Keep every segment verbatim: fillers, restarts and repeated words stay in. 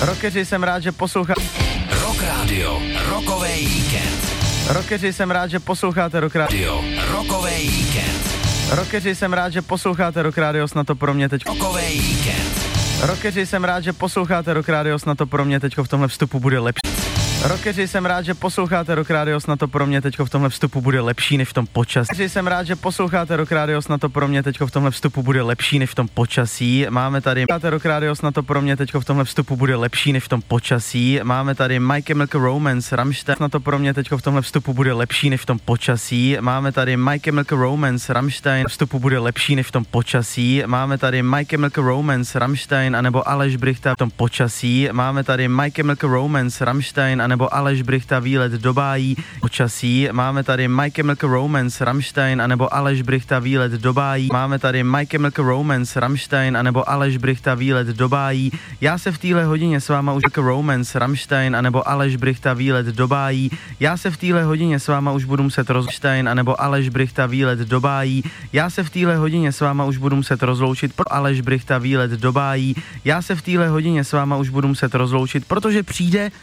Rockeři, jsem rád, že posloucháte. Rock Radio, rokový víkend. Rockeři, jsem rád, že posloucháte Rock Radio. Rokový víkend. Rockeři, jsem rád, že posloucháte Rock Radio, snad to pro mě teď. Rokový víkend. Rockeři, jsem rád, že posloucháte Rock Radio, snad to pro mě teďko v tomhle vstupu bude lepší. Rockeři, jsem rád, že posloucháte Rock Radio, snad to pro mě teďko v tomhle vstupu bude lepší než v tom počasí. Rockeři, jsem rád, že posloucháte Rock Radio, snad to pro mě teďko v tomhle vstupu bude lepší než v tom počasí. Máme tady Rock Radio, snad to pro mě teďko v tomhle vstupu bude lepší než v tom počasí. Máme tady My Chemical Romance, Rammstein, snad to pro mě teďko v tomhle vstupu bude lepší než v tom počasí. Máme tady My Chemical Romance, Rammstein, vstupu bude lepší než v tom počasí. Máme tady My Chemical Romance, Rammstein, anebo Aleš Brychta v tom počasí. Máme tady My Chemical Romance, Rammstein, anebo Aleš Brychta výlet do bájí počasí. Máme tady My Chemical Romance, Rammstein, anebo Aleš Brychta výlet do bájí. Máme tady My Chemical Romance, Rammstein, anebo Aleš Brychta výlet do bájí. Já se v téhle hodině s váma už Romance, Rammstein, anebo Aleš Brychta výlet do bájí. Já se v téhle hodině s váma už budu muset rozloučit, anebo Aleš Brychta výlet do bájí. Já se v téhle hodině s váma už budu muset rozloučit, pro Aleš Brychta výlet do bájí. Já se v téhle hodině s váma už budu muset rozloučit, protože přijde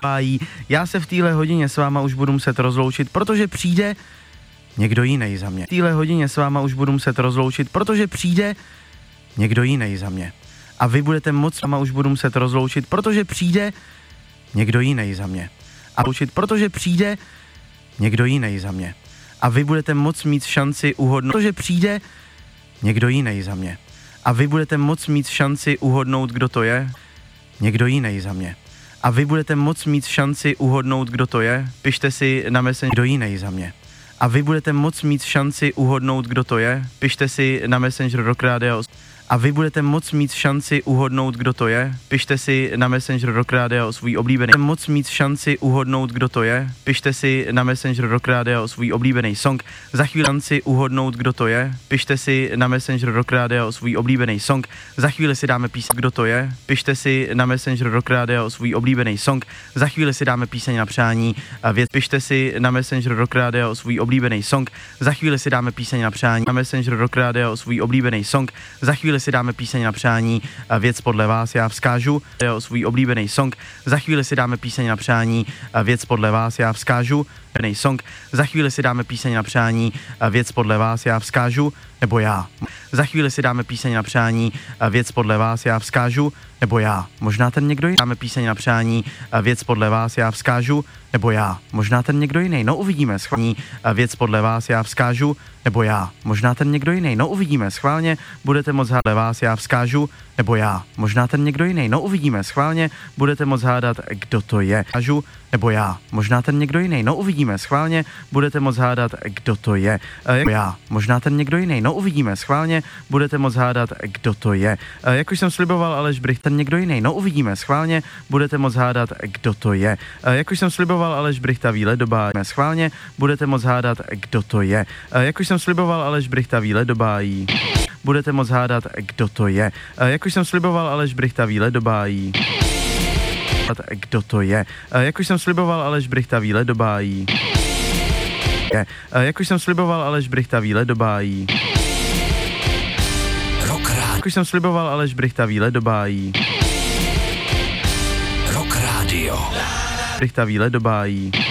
Já se v téhle hodině s váma už budu muset rozloučit, protože přijde někdo jiný za mě. V téhle hodině s váma už budu muset rozloučit, protože přijde někdo jiný za mě. A vy budete moc s váma už budu muset rozloučit, protože přijde někdo jiný za mě. A rozloučit, protože přijde někdo jiný za mě. A vy budete moc mít šanci uhodnout, protože přijde někdo jiný za mě. A vy budete moc mít šanci uhodnout, kdo to je. Někdo jiný za mě. A vy budete moc mít šanci uhodnout, kdo to je. Pište si na Messenger, kdo jiný za mě. A vy budete moc mít šanci uhodnout, kdo to je. Pište si na Messenger Rock Radio. A vy budete moc mít šanci uhodnout, kdo to je. Pište si na Messenger Rock Radio svůj oblíbený. Moc mít šanci uhodnout, kdo to je. Pište si na Messenger Rock Radio svůj oblíbený song. Za chvíli šanci uhodnout, kdo to je. Pište si na Messenger Rock Radio svůj oblíbený song. Za chvíli si dáme píseň, kdo to je. Pište si na Messenger Rock Radio svůj oblíbený song. Za chvíli si dáme píseň na přání. Věc. Pište si na Messenger Rock Radio svůj oblíbený song. Za chvíli si dáme píseň na přání. Na Messenger Rock Radio svůj oblíbený song. Za chvíli si dáme píseň na přání, věc podle vás, já vzkážu svůj oblíbený song. Za chvíli si dáme píseň na přání, věc podle vás, já vzkážu song. Za chvíli si dáme píseň na přání, věc podle vás, já vzkážu, nebo já. Za chvíli si dáme píseň na přání, věc podle vás, já vzkážu, nebo já. Možná ten někdo jiný. Dáme píseň na přání, věc podle vás, já vzkážu, nebo já. Možná ten někdo jiný. No uvidíme, schválně. Věc podle vás, já vzkážu, nebo já. Možná ten někdo jiný. No uvidíme, schválně. Budete moc hádat vás, já vzkážu, nebo já. Možná ten někdo jiný. No uvidíme, schválně. Budete moc hádat, kdo to je. Vzkážu, nebo já. Možná ten někdo jiný. No uvidíme, schválně. Budete moc hádat, kdo to je. E, já. Možná ten někdo jiný. No uvidíme, schválně. Budete moc hádat, kdo to je. E, jak už jsem sliboval, Aleš Brych, ten někdo jiný. No uvidíme, schválně. Budete moc hádat, kdo to je. E, jak už jsem sliboval, Aleš Brychta výlet do bájí. Schválně. Budete moc hádat, kdo to je. E, jak už jsem sliboval, Aleš Brychta výlet do bájí. Budete moc hádat, kdo to je. E, jak už jsem sliboval, Aleš Brychta výlet do bájí. Kdo to je. E, jak už jsem sliboval, Aleš Brychta výlet do bájí. E, jak už jsem sliboval, Aleš Brychta výlet do bájí. Jak už jsem sliboval, Aleš Brychta výlet do bájí. Rock Radio. Brychta výlet do bájí.